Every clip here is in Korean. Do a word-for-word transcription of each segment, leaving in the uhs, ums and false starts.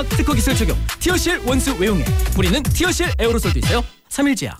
특허 기술 적용 티어실 원수 외용액. 뿌리는 티어실 에어로솔도 있어요. 삼일제약.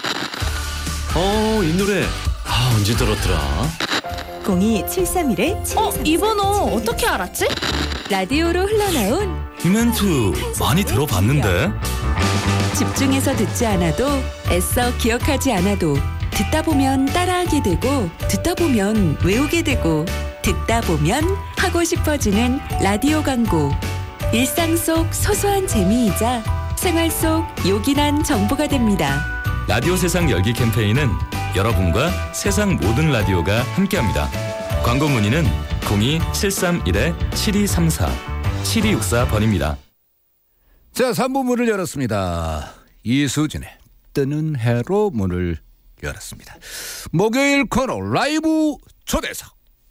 어, 이 노래 아 언제 들었더라? 공이 칠삼일 칠이삼사. 어? 이 번호 어떻게 알았지? 라디오로 흘러나온 이 멘트 많이 들어봤는데. 집중해서 듣지 않아도 애써 기억하지 않아도 듣다 보면 따라하게 되고 듣다 보면 외우게 되고 듣다 보면 하고 싶어지는 라디오 광고. 일상 속 소소한 재미이자 생활 속 요긴한 정보가 됩니다. 라디오 세상 열기 캠페인은 여러분과 세상 모든 라디오가 함께합니다. 광고 문의는 공이 칠삼일 칠이삼사 칠이육사 번입니다. 자, 삼 부 문을 열었습니다. 이수진의 뜨는 해로 문을 열었습니다. 목요일 코너 라이브 초대석.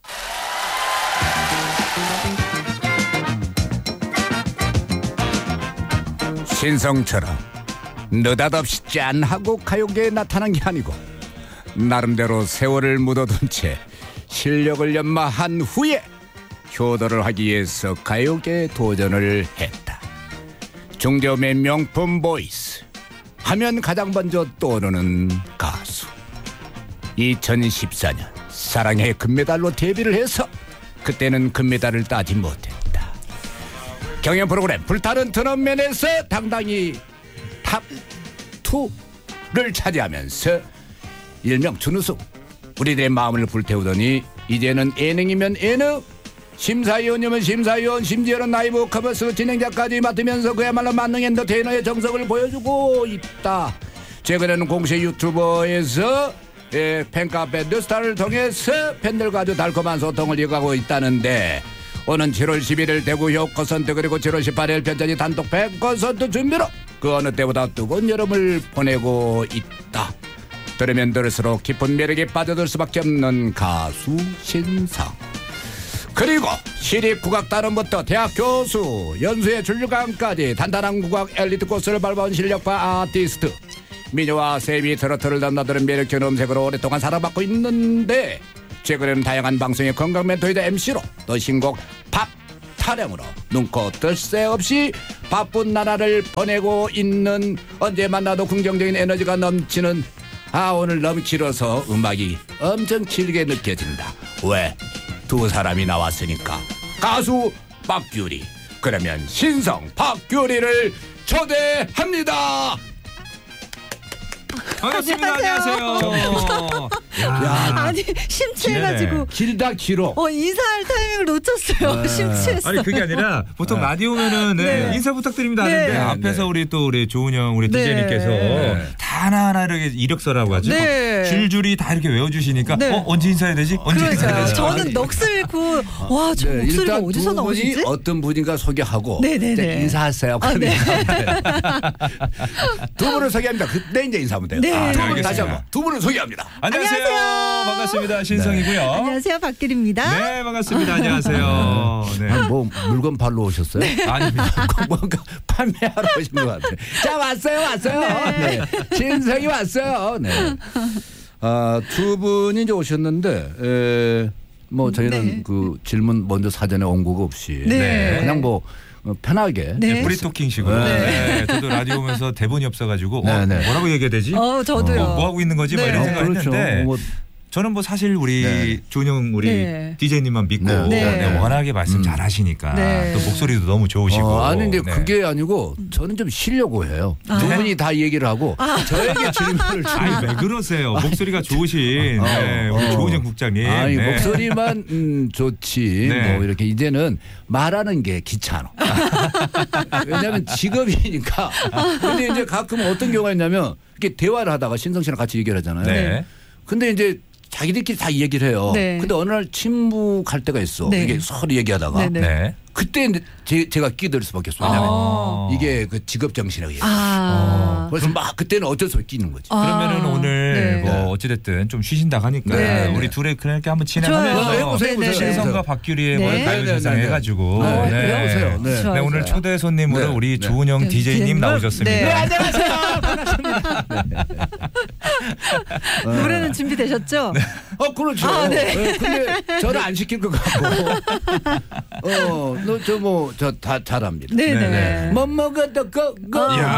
신성처럼 느닷없이 짠하고 가요계에 나타난 게 아니고 나름대로 세월을 묻어둔 채 실력을 연마한 후에 효도를 하기 위해서 가요계에 도전을 했다. 중저음의 명품 보이스 하면 가장 먼저 떠오르는 가수. 이천십사 년 사랑의 금메달로 데뷔를 해서 그때는 금메달을 따지 못했다. 경연 프로그램 불타는 트롯맨에서 당당히 탑이를 차지하면서 일명 준우승. 우리들의 마음을 불태우더니 이제는 예능이면 예능, 심사위원이면 심사위원, 심지어는 라이브 커머스 진행자까지 맡으면서 그야말로 만능 엔터테이너의 정석을 보여주고 있다. 최근에는 공식 유튜버에서 예, 팬카페 뉴스타를 통해서 팬들과 아주 달콤한 소통을 이어가고 있다는데 오는 칠월 십일일 대구 효 콘서트 그리고 칠월 십팔일 편찬이 단독 백 콘서트 준비로 그 어느 때보다 뜨거운 여름을 보내고 있다. 들으면 들을수록 깊은 매력에 빠져들 수밖에 없는 가수 신성. 그리고 시립국악단원부터 대학 교수, 연수의 줄류강까지 단단한 국악 엘리트 코스를 밟아온 실력파 아티스트. 미녀와 세미 트로트를 넘나드는 매력적인 음색으로 오랫동안 사랑받고 있는데 최근에는 다양한 방송의 건강 멘토이자 엠시로 또 신곡 밥 타령으로 눈코 뜰 새 없이 바쁜 나라를 보내고 있는 언제 만나도 긍정적인 에너지가 넘치는 아 오늘 너무 길어서 음악이 엄청 길게 느껴진다. 왜? 두 사람이 나왔으니까. 가수 박규리. 그러면 신성 박규리를 초대합니다. 반갑습니다. 안녕하세요. 야, 아니 심취해가지고 길다 길어. 어 인사할 타이밍을 놓쳤어요. 네. 심취했어. 아니 그게 아니라 보통 네. 라디오면은 네. 네. 인사 부탁드립니다 네. 하는데 네. 앞에서 우리 또 우리 조은영 우리 네. 디제이님께서 네. 다 하나하나 이렇게 이력서라고 하죠. 네. 줄줄이 다 이렇게 외워주시니까 네. 어 언제 인사해야 되지? 언제 그러니까요. 인사해야 되지? 저는 넋을고 와 저 네. 목소리가 어디서 나오시지? 어떤 분인가 소개하고 네네네. 인사하세요. 아, 네. 두 분을 소개합니다. 그때 이제 인사하면 돼요. 네. 아, 두 분 네, 다시 한번 두 분을 소개합니다. 안녕하세요. 안녕하세요. 반갑습니다. 신성이고요. 네. 안녕하세요. 박규리입니다. 네, 반갑습니다. 안녕하세요. 네. 아니, 뭐 물건 팔러 오셨어요? 네. 아닙니다. 뭔가 판매하러 오신 것 같아요. 자, 왔어요, 왔어요. 네. 네. 신성이 왔어요. 네. 아, 두 분이 이제 오셨는데, 에, 뭐 저희는 네. 그 질문 먼저 사전에 언급 없이 네. 그냥 뭐. 어, 편하게 네. 프리토킹식으로 네. 네. 저도 라디오 오면서 대본이 없어가지고 네, 네. 어, 뭐라고 얘기해야 되지? 어, 저도요. 어, 뭐 하고 있는 거지? 네. 뭐 이런 생각을 그렇죠. 했는데 뭐. 저는 뭐 사실 우리 네. 조은영 우리 네. 디제이님만 믿고 네. 네. 네. 워낙에 말씀 음. 잘하시니까 네. 또 목소리도 너무 좋으시고 어, 아니 근데 네. 그게 아니고 저는 좀 쉬려고 해요. 아. 두 분이 다 얘기를 하고 아. 저에게 질문을 아니 주는. 왜 그러세요? 목소리가 좋으신 어, 네, 우리 어. 조은영 국장님. 아니 네. 목소리만 음, 좋지. 네. 뭐 이렇게 이제는 말하는 게 귀찮아. 왜냐하면 직업이니까. 근데 이제 가끔 어떤 경우가 있냐면 이렇게 대화를 하다가 신성 씨랑 같이 얘기를 하잖아요. 네. 근데 이제 자기들끼리 다 얘기를 해요. 네. 근데 어느 날 침묵할 때가 있어. 네. 이게 서로 얘기하다가. 네, 네. 네. 그때 이제 제, 제가 끼들 수밖에 없어요. 왜냐하면 아. 이게 그 직업 정신이라고 얘기해요. 아. 그래서 막 그때는 어쩔 수 없이 끼는 거지. 아. 그러면은 오늘 네. 뭐 어찌됐든 좀 쉬신다고 하니까 네. 우리 둘의 그렇게 한번 좋아요. 진행하면서 어, 해보세요, 해보세요. 신성과 박규리의 네. 뭐 네, 가요세상 네, 네. 해가지고 네, 네. 해보세요. 네. 좋아요, 네, 오늘 좋아요. 초대 손님으로 네. 우리 네. 조은영 네. 디제이님 디제이님 나오셨습니다. 네. 네, 안녕하세요. 반갑습니다. 노래는 준비되셨죠? 네. 어, 그렇죠. 아, 네. 네, 근데 저는 안 시킬 것 같고. 어, 너 저 뭐 저 다 잘합니다. 네네. 뭐 먹어도 그거.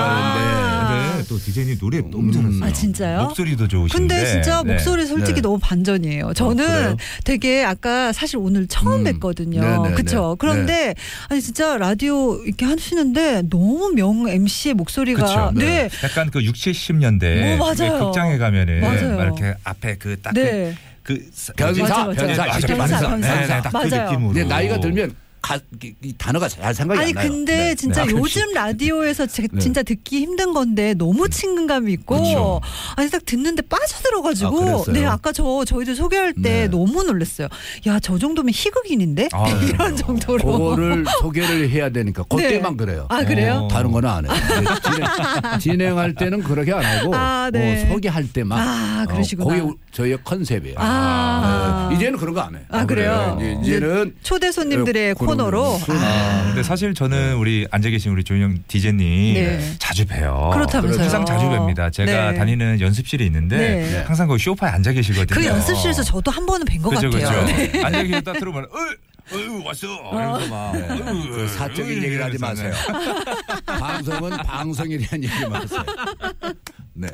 야, 근데 또 디제이님 노래 너무 잘했어요. 아, 진짜요? 목소리도 좋으신데. 근데 진짜 네. 목소리 솔직히 네. 너무 반전이에요. 저는 그래요? 되게 아까 사실 오늘 처음 음. 뵀거든요. 네네네. 그렇죠. 그런데 네. 아니 진짜 라디오 이렇게 하시는데 너무 명 엠씨의 목소리가 그쵸. 네. 약간 그 육십, 칠십 년대 오, 맞아요. 극장에 가면은 맞아요. 막 이렇게 앞에 그 딱 네. 그 변사, 맞아, 맞아. 변사, 맞아, 변사, 변사, 변사. 네, 네, 딱 그 맞아요. 느낌으로. 근데 나이가 들면 가, 이, 이 단어가 잘 생각이 아니 안 나요. 근데 네. 진짜 네. 요즘 라디오에서 제, 네. 진짜 듣기 힘든 건데 너무 친근감이 있고 그렇죠. 아니 딱 듣는데 빠져들어가지고 아, 그랬어요? 네 아까 저 저희들 소개할 때 네. 너무 놀랐어요. 야 저 정도면 희극인인데 아, 이런 정도로. 그거를 소개를 해야 되니까 그때만 네. 그래요. 아 그래요? 어. 다른 거는 안 해요. 진행, 진행할 때는 그렇게 안 하고 아, 네. 어, 소개할 때만. 아, 그러시구나. 어, 그게 저희의 컨셉이에요. 아. 네. 이제는 그런 거 안 해요. 아, 그래요? 네. 이제, 이제는 초대 손님들의 그런 코너로. 그런 거. 아, 근데 사실 저는 우리 앉아 계신 우리 조은영 디제이님 네. 자주 뵈요. 그렇다면서요. 항상 자주 뵙니다. 제가 네. 다니는 연습실이 있는데 네. 항상 그 소파에 앉아 계시거든요. 그 연습실에서 저도 한 번은 뵌 것 그죠, 같아요. 그죠. 네. 앉아 계셨다 들어보면 어, 어, 왔어. 이러면서 막 네. 어휴, 그 사적인 어휴, 얘기를 하지 이러면서. 마세요. 방송은 방송이라는 얘기 마세요. 네.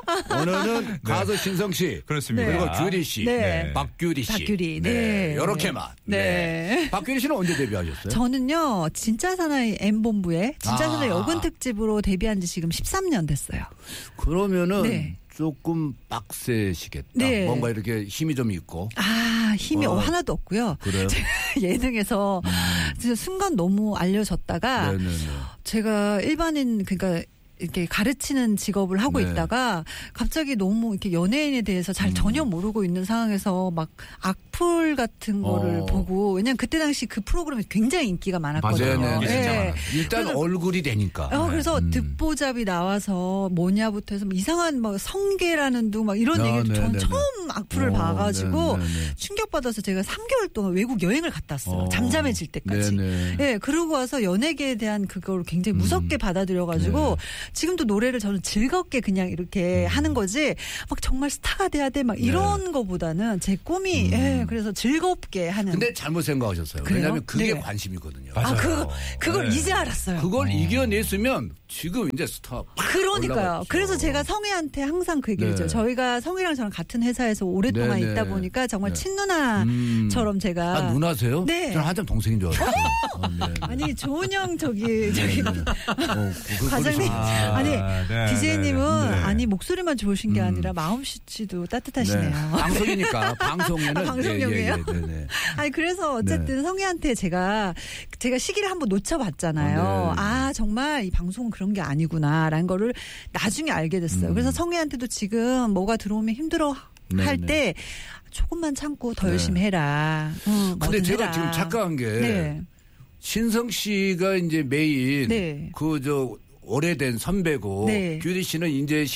오늘은 가수 신성 씨. 그렇습니다. 그리고 규리 씨. 네. 박규리 씨. 박규리, 네. 이렇게만. 네. 네. 박규리 씨는 언제 데뷔하셨어요? 저는요 진짜 사나이 M본부에 진짜 아. 사나이 여군 특집으로 데뷔한 지 지금 십삼 년 됐어요. 그러면은 네. 조금 빡세시겠다. 네. 뭔가 이렇게 힘이 좀 있고. 아 힘이 어. 하나도 없고요. 그래요? 제가 예능에서 진짜 순간 너무 알려졌다가 네네네. 제가 일반인 그러니까 이렇게 가르치는 직업을 하고 네. 있다가 갑자기 너무 이렇게 연예인에 대해서 잘 음. 전혀 모르고 있는 상황에서 막 악플 같은 거를 어. 보고 왜냐면 그때 당시 그 프로그램이 굉장히 인기가 많았거든요. 맞아요. 네, 진짜 네. 많아요. 일단 그래서- 얼굴이 되니까. 어, 그래서 음. 듣보잡이 나와서 뭐냐부터 해서 뭐 이상한 막 성계라는 둥 막 이런 아, 얘기를 네, 전 네, 처음 악플을 어, 봐가지고 네, 네, 네. 충격받아서 제가 삼 개월 동안 외국 여행을 갔다 왔어요. 어. 잠잠해질 때까지. 네네. 예, 그러고 와서 연예계에 대한 그걸 굉장히 무섭게 음. 받아들여가지고 네. 지금도 노래를 저는 즐겁게 그냥 이렇게 음. 하는 거지 막 정말 스타가 돼야 돼 막 이런 거보다는 제 꿈이 음. 예, 그래서 즐겁게 하는. 근데 잘못 생각하셨어요. 그래요? 왜냐하면 그게 네. 관심이거든요. 아, 맞아요. 그, 그걸 네. 이제 알았어요. 그걸 이겨냈으면 지금 이제 스타. 그러니까요. 올라갔죠. 그래서 제가 성희한테 항상 그 얘기를 네. 했죠. 저희가 성희랑 저랑 같은 회사에서 오랫동안 네, 네. 있다 보니까 정말 네. 친누나처럼 음. 제가. 아, 누나세요? 네. 저는 한참 동생인 줄 알았어요. 아, 네, 네. 아니 조은영 저기 저기 네, 네. 어, 그, 과장님 아, 아니 네, 디제이님은 네, 네. 아니 목소리만 좋으신 게 음. 아니라 마음씨도 따뜻하시네요. 네. 방송이니까 방송에는 아, 방송용이에요? 예, 예, 예, 네, 네. 아니 그래서 어쨌든 성희한테 제가 제가 시기를 한번 놓쳐봤잖아요. 어, 네. 아 정말 이 방송은 그런 게 아니구나라는 거를 나중에 알게 됐어요. 음. 그래서 성희한테도 지금 뭐가 들어오면 힘들어 네, 할 네. 때 조금만 참고 더 네. 열심히 해라. 응, 근데 뭐든 제가 해라. 지금 착각한 게 네. 신성 씨가 이제 메인 네. 그 저 오래된 선배고 네. 규리 씨는 이제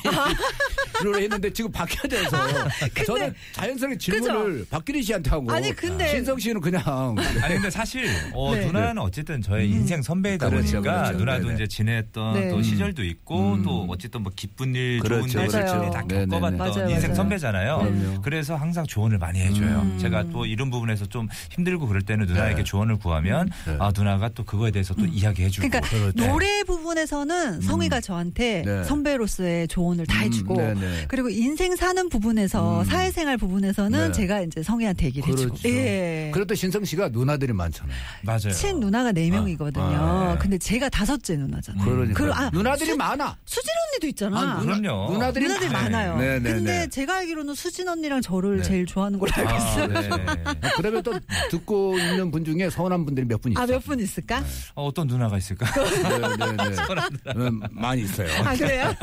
신인으로 했는데 지금 바뀌어야 돼서 저는 자연스럽게 질문을 박규리 씨한테 하고 아니, 근데- 신성 씨는 그냥 아니 근데 사실 어, 네. 누나는 어쨌든 저의 인생 선배이다 그렇죠, 보니까 그렇죠. 누나도 네네. 이제 지냈던 네. 또 시절도 있고 음. 또 어쨌든 뭐 기쁜 일, 그렇죠, 좋은 일, 그렇죠. 슬픈 일다 네네네. 겪어봤던 맞아요, 인생 맞아요. 선배잖아요. 그럼요. 그래서 항상 조언을 많이 해줘요. 음. 제가 또 이런 부분에서 좀 힘들고 그럴 때는 누나에게 네. 조언을 구하면 네. 아 누나가 또 그거에 대해서 또 이야기해주고. 그러니까 그렇죠. 노래 부분에서는 성희가 저한테 네. 선배로서의 조언을 다 음, 해주고 네네. 그리고 인생 사는 부분에서 음. 사회생활 부분에서는 네. 제가 이제 성희한테 얘기를 그렇죠. 해주고 예. 그래도 신성 씨가 누나들이 많잖아요. 맞아요. 친 누나가 네 명이거든요. 아, 네. 근데 제가 다섯째 누나잖아요. 그러니까 그, 아, 누나들이 수- 많아. 수진 언니도 있잖아. 아, 누나, 그럼요. 누나들이, 누나들이 많아요. 네네네. 근데 제가 알기로는 수진 언니랑 저를 네. 제일 좋아하는 걸로 알고 아, 있어요. 네. 아, 그러면 또 듣고 있는 분 중에 서운한 분들이 몇 분 있어요. 아, 몇 분 있을까? 어, 어떤 누나가 있을까? 네네네. 음, 많이 있어요. 아, 그래요?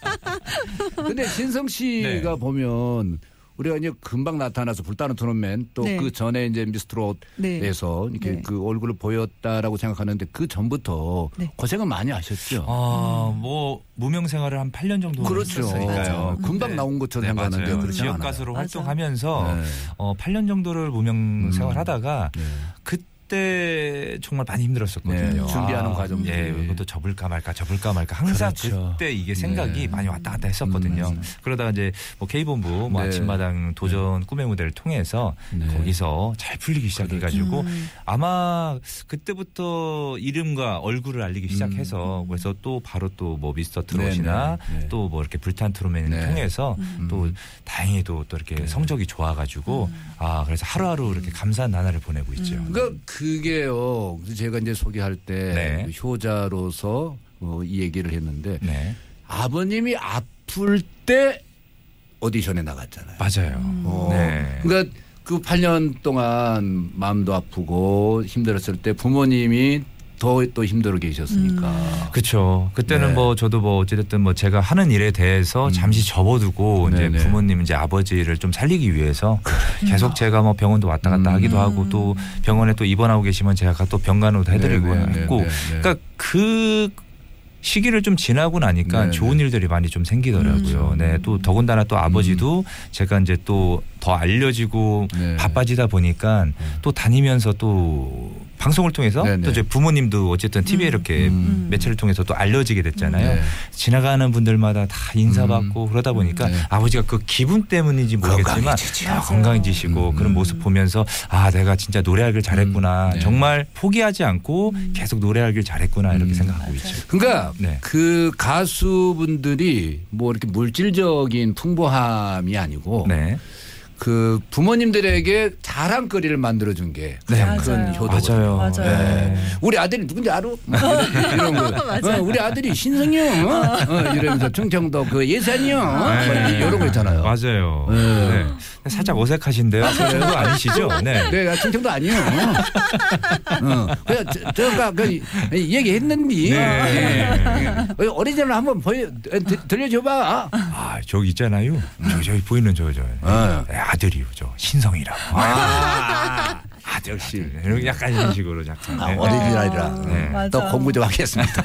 근데 신성 씨가 네. 보면 우리가 이제 금방 나타나서 불타는 토너맨 또 그 네. 전에 이제 미스트롯에서 이렇게 네. 그 얼굴을 보였다라고 생각하는데 그 전부터 네. 고생은 많이 하셨죠. 아, 뭐 무명 생활을 한 팔 년 정도 그렇죠. 했었으니까요. 금방 네. 나온 것처럼 네, 생각하는데 맞아요. 그렇지 지역 않아요. 가수로 맞아. 활동하면서 네. 어, 팔 년 정도를 무명 음. 생활하다가 네. 그때 그때 정말 많이 힘들었었거든요. 네, 준비하는 과정. 예, 이것도 접을까 말까 접을까 말까 항상 그렇죠. 그때 이게 생각이 네. 많이 왔다 갔다 했었거든요. 음, 그러다가 이제 뭐 K본부 뭐 네. 아침마당 도전 꿈의 무대를 통해서 네. 거기서 잘 풀리기 시작해가지고 음. 아마 그때부터 이름과 얼굴을 알리기 시작해서 음. 그래서 또 바로 또 뭐 미스터 트롯이나 네, 네. 또 뭐 이렇게 불탄 트롯맨을 네. 통해서 음. 또 다행히도 또 이렇게 네. 성적이 좋아가지고 음. 아 그래서 하루하루 이렇게 감사한 나날을 보내고 있죠. 그러니까 그게요. 제가 이제 소개할 때 네. 효자로서 어, 이 얘기를 했는데 네. 아버님이 아플 때 오디션에 나갔잖아요. 맞아요. 어. 네. 그러니까 그 팔 년 동안 마음도 아프고 힘들었을 때 부모님이 더 또 힘들어 계셨으니까. 음. 그렇죠. 그때는 네. 뭐 저도 뭐 어찌됐든 뭐 제가 하는 일에 대해서 음. 잠시 접어두고 이제 네네. 부모님 이제 아버지를 좀 살리기 위해서 계속 제가 뭐 병원도 왔다 갔다 음. 하기도 하고 또 병원에 또 입원하고 계시면 제가 또 병간호도 해드리고 네, 네, 했고 네, 네. 그러니까 그 시기를 좀 지나고 나니까 네, 좋은 네. 일들이 많이 좀 생기더라고요. 음. 네, 또 더군다나 또 아버지도 제가 이제 또 더 알려지고 네. 바빠지다 보니까 또 다니면서 또 방송을 통해서 네, 네. 또 이제 부모님도 어쨌든 티비에 음. 이렇게 음. 매체를 통해서 또 알려지게 됐잖아요. 네. 지나가는 분들마다 다 인사받고 음. 그러다 보니까 네. 아버지가 그 기분 때문인지 모르겠지만 건강해지죠. 아, 건강해지시고 음. 그런 모습 보면서 아 내가 진짜 노래하길 잘했구나. 음. 네. 정말 포기하지 않고 계속 노래하길 잘했구나 이렇게 음. 생각하고 있죠. 그러니까 네. 그 가수분들이 뭐 이렇게 물질적인 풍부함이 아니고 네. 그 부모님들에게 자랑거리를 만들어준 게 가장 네. 큰 맞아요. 효도거든요. 맞아요. 맞아요. 네. 우리 아들이 누군지 알아? 이런 거. 어, 우리 아들이 신성형 어? 어, 이러면서 충청도 그 예산형 어? 네. 이런 거 있잖아요. 맞아요. 네. 네. 살짝 어색하신데요. 충청도 아니시죠? 네. 내가 충청도 아니요. 어. 그래 저- 저가 그 얘기했는데 네. 네. 오리지널 한번 보여 드- 들려줘봐. 아, 저기 있잖아요. 저기, 저기 보이는 저, 저. 어. 네, 아들이요. 저 신성이라고. 아, 아들 역시. 이렇게 약간 이런 식으로 약간. 아, 네. 오리지널이라. 네. 맞아. 또 공부 좀 하겠습니다.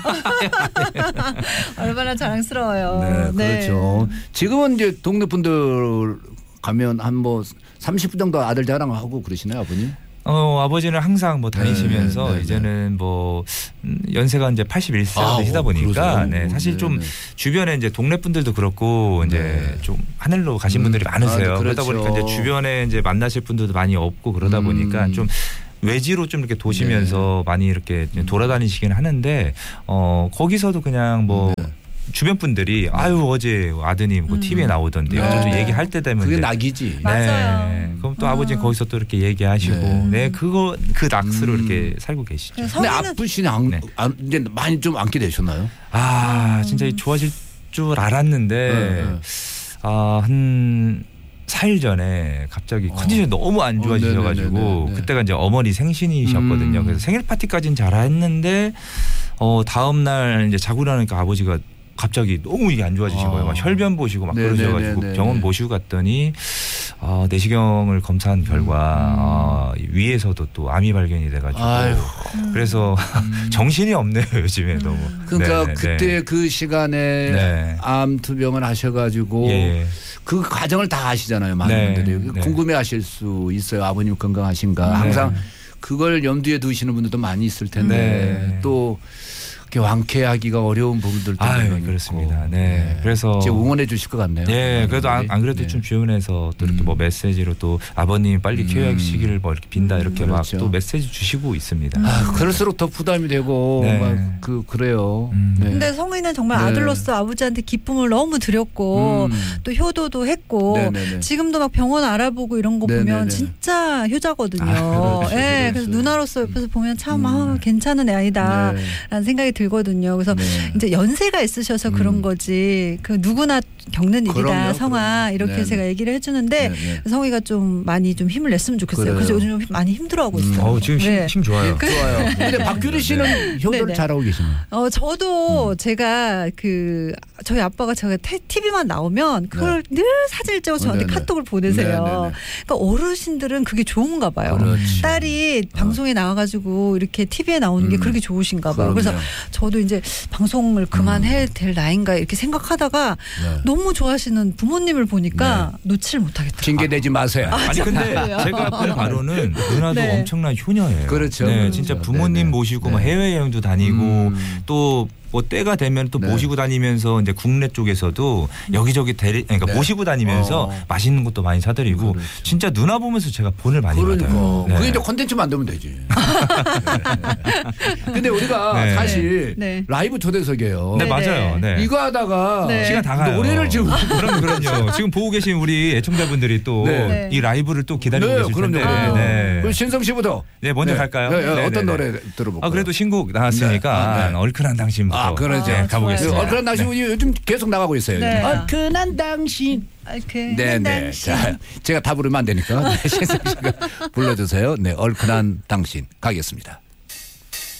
얼마나 자랑스러워요. 네, 그렇죠. 지금은 이제 동네 분들 가면 한 뭐 삼십 분 정도 아들 자랑하고 그러시나요, 아버님? 어, 아버지는 항상 뭐 다니시면서 네, 네, 네. 이제는 뭐 음, 연세가 이제 팔십일 세 아, 되시다 어, 보니까 그러세요? 네, 사실 네, 좀 네. 주변에 이제 동네 분들도 그렇고 이제 네. 좀 하늘로 가신 음, 분들이 많으세요. 아, 그러다 그렇죠. 보니까 이제 주변에 이제 만나실 분들도 많이 없고 그러다 음. 보니까 좀 외지로 좀 이렇게 도시면서 많이 이렇게 돌아다니시긴 하는데 어 거기서도 그냥 뭐 네. 주변 분들이 아유 어제 아드님 그 티비에 나오던데요. 네. 저 얘기할 때 되면 그게 이제 낙이지. 맞아요. 네. 그럼 또 아. 아버지는 거기서 또 이렇게 얘기하시고 네. 네, 그거 그 낙스로 음. 이렇게 살고 계시죠. 그래서 근데 성인은 아프신 안, 네. 안, 이제 많이 좀 앉게 되셨나요? 아 진짜 이 좋아질 줄 알았는데 네, 네. 아, 한 사 일 전에 갑자기 어. 컨디션이 너무 안 어, 좋아지셔가지고 네네네네. 그때가 이제 어머니 생신이셨거든요. 음. 그래서 생일 파티까지는 잘했는데 어 다음 날 이제 자고 나니까 아버지가 갑자기 너무 이게 안 좋아지신 아. 거예요. 막 혈변 보시고 막 네네네네. 그러셔가지고 병원 모시고 갔더니 어, 내시경을 검사한 결과 음. 어, 위에서도 또 암이 발견이 돼가지고 아유. 그래서 음. 정신이 없네요 요즘에 너무. 그러니까 네네네. 그때 그 시간에 네. 암 투병을 하셔가지고 예. 그 과정을 다 아시잖아요. 많은 네. 분들이 네. 궁금해하실 수 있어요. 아버님 건강하신가. 네. 항상 그걸 염두에 두시는 분들도 많이 있을 텐데 네. 또 이렇게 완쾌하기가 어려운 부분들도 아유, 분명히 그렇습니다. 있고. 네. 그래서 이제 응원해 주실 것 같네요. 예, 그래도 안, 안 그래도 네. 좀 주변에서 또 이렇게 음. 뭐 메시지로 또 아버님 빨리 음. 쾌유하시기를 뭐 이렇게 빈다 이렇게 그렇죠. 막 또 메시지 주시고 있습니다. 아, 그럴수록 더 부담이 되고 네. 막 그 그래요. 음. 네. 근데 성희는 정말 네. 아들로서 아버지한테 기쁨을 너무 드렸고 음. 또 효도도 했고 네네네. 지금도 막 병원 알아보고 이런 거 네네네. 보면 진짜 효자거든요. 아, 그렇죠, 예, 그렇죠. 그래서 누나로서 옆에서 보면 참 음. 아, 괜찮은 애 아이다라는 네. 생각이 들거든요. 그래서 네. 이제 연세가 있으셔서 그런 음. 거지 그 누구나 겪는 일이다 그럼요, 성아 그럼요. 이렇게 네네. 제가 얘기를 해주는데 네네. 성희가 좀 많이 좀 힘을 냈으면 좋겠어요. 그래요. 그래서 요즘 좀 많이 힘들어하고 있어요. 어우, 지금 힘, 네. 힘 좋아요. 좋아요. 근데 박규리 씨는 효도를 네네. 잘하고 계시네요. 어, 저도 음. 제가 그 저희 아빠가 제가 티비만 나오면 그걸 늘 사진을 찍어서 저한테 네네. 카톡을 보내세요. 네네네. 그러니까 어르신들은 그게 좋은가 봐요. 그렇지. 딸이 방송에 나와가지고 이렇게 티비에 나오는 게 음. 그렇게 좋으신가 봐요. 그럼요. 그래서 저도 이제 방송을 그만해야 될 나이인가 이렇게 생각하다가 네. 너무 좋아하시는 부모님을 보니까 네. 놓지를 못하겠더라고요. 핑계 대지 마세요. 아, 아니 근데 제가 본 바로는 누나도 네. 엄청난 효녀예요. 그렇죠. 네, 그렇죠. 진짜 부모님 네네. 모시고 네. 막 해외여행도 다니고 음. 또 뭐 때가 되면 또 네. 모시고 다니면서 이제 국내 쪽에서도 여기저기 대리 그러니까 네. 모시고 다니면서 어. 맛있는 것도 많이 사드리고 그렇죠. 진짜 누나 보면서 제가 본을 많이 그러니까 받아요. 네. 그게 이제 콘텐츠 만들면 되지. 근데 우리가 네. 사실 네. 라이브 초대석이에요. 네, 네, 맞아요. 네. 이거 하다가 네. 시간 다 가요. 노래를 지금 그럼 그럼요. 지금 보고 계신 우리 애청자분들이 또 이 네. 네. 라이브를 또 기다리고 네, 계실 그럼요. 텐데. 그럼요. 네. 그럼 신성 씨부터. 네, 먼저 네. 갈까요? 네, 네, 네, 어떤 네, 노래 네. 들어볼까요? 아, 그래도 신곡 나왔으니까 네. 아, 네. 얼큰한 당신부터 아, 그러죠. 네, 가보겠습니다. 좋아요. 얼큰한 당신 네. 요즘 계속 나가고 있어요. 네. 얼큰한 당신. 이렇게 네, 네. 자, 제가 다 부르면 안 되니까 네, 신성 씨가 불러주세요. 네, 얼큰한 당신 가겠습니다.